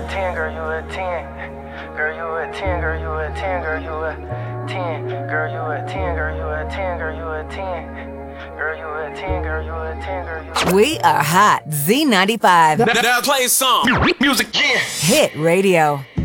a 10, girl, you a 10. Girl, you a 10, girl, you a 10, girl, you a 10. Girl, you a 10, girl, you a 10, girl, you a 10. Girl, you a 10, girl, you a 10, girl, you a 10. We are hot. Z95. Now play a song. Music, yeah. Hit radio.